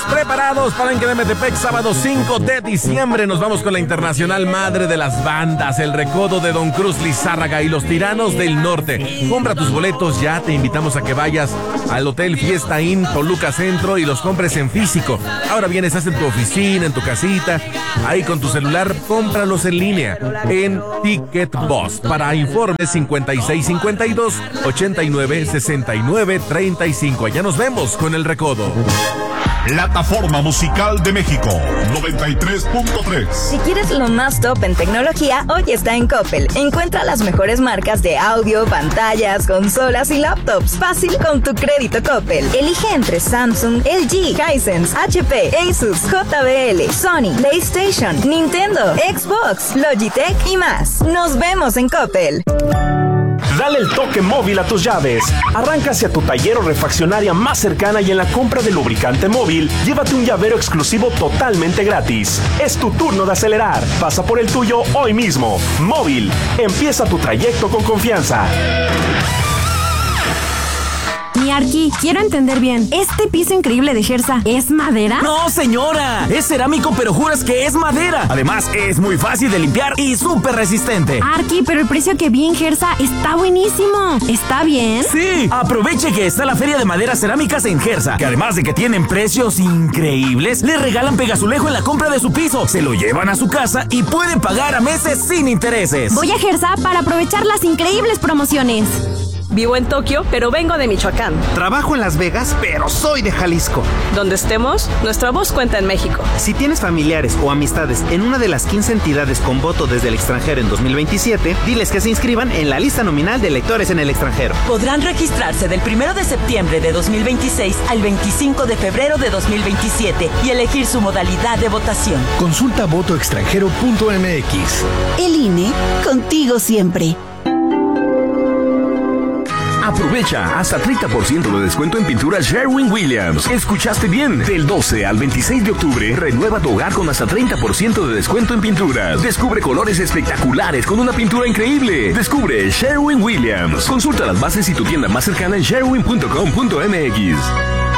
preparados. Palenque de Metepec, sábado 5 de diciembre. Nos vamos con la internacional madre de las bandas, El Recodo de Don Cruz Lizárraga y Los Tiranos del Norte. Compra tus boletos ya, te invitamos a que vayas al Hotel Fiesta Inn Toluca Centro y los compres en físico. Ahora bien, estás en tu oficina, en tu casita, ahí con tu celular, cómpralos en línea en Ticket Boss. Para informes 5652-896935. Allá nos vemos con El Recodo. Plataforma Musical de México 93.3. Si quieres lo más top en tecnología, hoy está en Coppel. Encuentra las mejores marcas de audio, pantallas, consolas y laptops. Fácil con tu crédito Coppel. Elige entre Samsung, LG, Hisense, HP, Asus, JBL, Sony, PlayStation, Nintendo, Xbox, Logitech y más. Nos vemos en Coppel. Dale el toque móvil a tus llaves. Arranca hacia tu taller o refaccionaria más cercana y en la compra de lubricante móvil, llévate un llavero exclusivo totalmente gratis. Es tu turno de acelerar. Pasa por el tuyo hoy mismo. Móvil. Empieza tu trayecto con confianza. Mi Arqui, quiero entender bien. ¿Este piso increíble de Gersa es madera? ¡No, señora! Es cerámico, pero juras que es madera. Además, es muy fácil de limpiar y súper resistente. Arqui, pero el precio que vi en Gersa está buenísimo. ¿Está bien? ¡Sí! Aproveche que está la Feria de Maderas Cerámicas en Gersa, que además de que tienen precios increíbles, le regalan pegazulejo en la compra de su piso. Se lo llevan a su casa y pueden pagar a meses sin intereses. Voy a Gersa para aprovechar las increíbles promociones. Vivo en Tokio, pero vengo de Michoacán. Trabajo en Las Vegas, pero soy de Jalisco. Donde estemos, nuestra voz cuenta en México. Si tienes familiares o amistades en una de las 15 entidades con voto desde el extranjero en 2027, diles que se inscriban en la lista nominal de electores en el extranjero. Podrán registrarse del 1 de septiembre de 2026 al 25 de febrero de 2027 y elegir su modalidad de votación. Consulta votoextranjero.mx. El INE, contigo siempre. Aprovecha hasta 30% de descuento en pinturas Sherwin-Williams. ¿Escuchaste bien? Del 12 al 26 de octubre, renueva tu hogar con hasta 30% de descuento en pinturas. Descubre colores espectaculares con una pintura increíble. Descubre Sherwin-Williams. Consulta las bases y tu tienda más cercana en sherwin.com.mx.